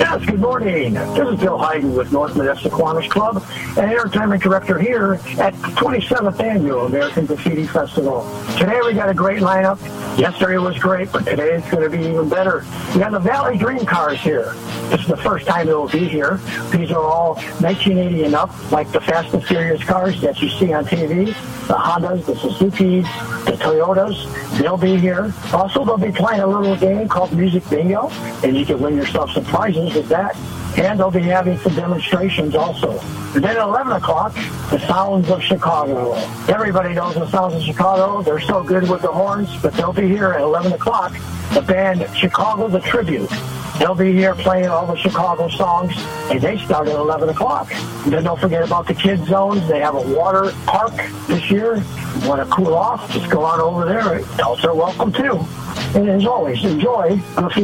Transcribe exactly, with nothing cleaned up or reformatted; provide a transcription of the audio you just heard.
Yes, good morning. This is Bill Hayden with North Modesto Kiwanis Club and Entertainment Director here at the twenty-seventh Annual American Graffiti Festival. Today we got a great lineup. Yesterday was great, but today it's going to be even better. We got the Valley Dream cars here. This is the first time it will be here. These are all nineteen eighty and up, like the Fast and Furious cars that you see on T V. The Hondas, the Suzukis, the Toyotas, they'll be here. Also, they'll be playing a little game called Music Bingo, and you can win yourself some prizes with that. And they'll be having some demonstrations also. And then at eleven o'clock, the Sounds of Chicago. Everybody knows the Sounds of Chicago. They're so good with the horns, but they'll be here at eleven o'clock. The band Chicago the Tribute. They'll be here playing all the Chicago songs, and they start at eleven o'clock. And then don't forget about the kids' zones. They have a water park this year. You want to cool off, just go on over there. Adults are welcome too. And as always, enjoy graffiti.